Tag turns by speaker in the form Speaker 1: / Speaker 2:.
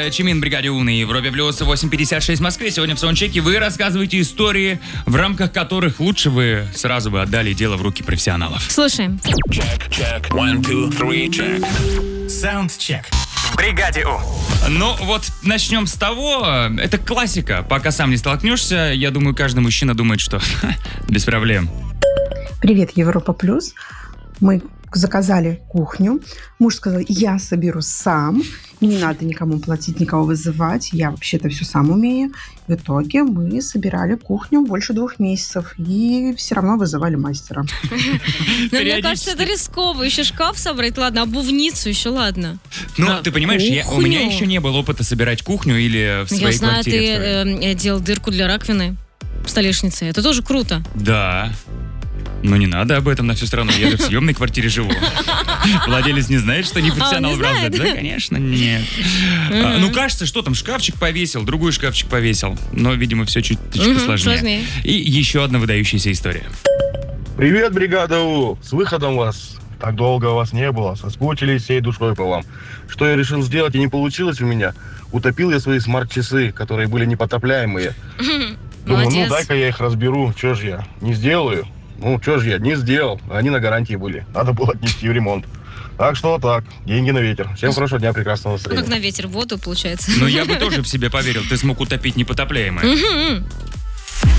Speaker 1: Это Чимин, бригаде У на Европе плюс 8:56 в Москве. Сегодня в саундчеке вы рассказываете истории, в рамках которых лучше вы сразу бы отдали дело в руки профессионалов.
Speaker 2: Слушаем.
Speaker 3: Check. 1, 2, 3, check.
Speaker 4: Саундчек. В бригаде У.
Speaker 1: Ну вот начнем с того, это классика. Пока сам не столкнешься, я думаю, каждый мужчина думает, что без проблем.
Speaker 5: Привет, Европа Плюс. Мы заказали кухню. Муж сказал, я соберу сам. Не надо никому платить, никого вызывать. Я вообще это все сам умею. В итоге мы собирали кухню больше 2 месяцев. И все равно вызывали мастера.
Speaker 2: Но мне кажется, это рисково. Еще шкаф собрать, ладно, обувницу еще ладно.
Speaker 1: Ну, ты понимаешь, у меня еще не было опыта собирать кухню или в своей квартире.
Speaker 2: Я знаю, ты делал дырку для раковины в столешнице. Это тоже круто.
Speaker 1: Да. Но не надо об этом на всю страну. Я же в съемной квартире живу. Владелец не знает, что не профессионал в разряд? Да, конечно, нет. Ну, кажется, что там, шкафчик повесил, другой шкафчик повесил. Но, видимо, все чуть-чуть сложнее. И еще одна выдающаяся история.
Speaker 6: Привет, бригада У! С выходом вас. Так долго вас не было. Соскучились всей душой по вам. Что я решил сделать и не получилось у меня? Утопил я свои смарт-часы, которые были непотопляемые. Думаю, ну дай-ка я их разберу. Че ж я, не сделаю? Ну, что ж я, не сделал. Они на гарантии были. Надо было отнести в ремонт. Так что вот так. Деньги на ветер. Всем хорошего дня, прекрасного настроения.
Speaker 2: Как на ветер, в воду, получается.
Speaker 1: Ну, я бы тоже в себе поверил. Ты смог утопить непотопляемое.